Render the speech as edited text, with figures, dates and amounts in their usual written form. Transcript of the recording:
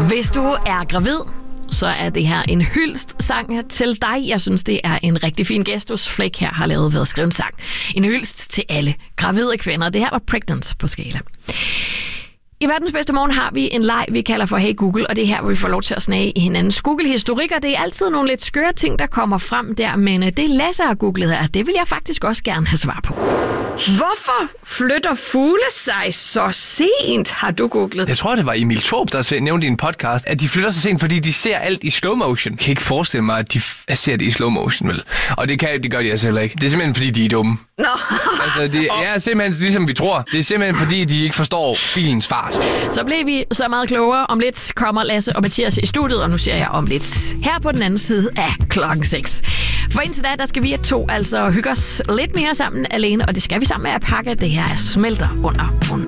Hvis du er gravid, så er det her en hyldst-sang til dig. Jeg synes, det er en rigtig fin gestus. Flæk her har lavet ved at skrive en sang. En hyldst til alle gravide kvinder. Det her var Pregnant på skala. I Verdens Bedste Morgen har vi en leg, vi kalder for Hey Google, og det er her, hvor vi får lov til at snage i hinandens Google-historik, og det er altid nogle lidt skøre ting, der kommer frem der, men det Lasse har googlet her, det vil jeg faktisk også gerne have svar på. Hvorfor flytter fugle sig så sent, har du googlet? Jeg tror, det var Emil Thorup, der nævnte i en podcast, at de flytter sig sent, fordi de ser alt i slow motion. Jeg kan ikke forestille mig, at de ser det i slow motion, vel? Og det gør de altså heller ikke. Det er simpelthen, fordi de er dumme. Nå. Altså, det er simpelthen ligesom vi tror. Det er simpelthen, fordi de ikke forstår bilens fart. Så blev vi så meget klogere. Om lidt kommer Lasse og Mathias i studiet, og nu ser jeg om lidt her på den anden side af klokken 6. For indtil da, der skal vi 2 altså hygge os lidt mere sammen alene, og det skal vi sammen med at pakke. Det her smelter under munden.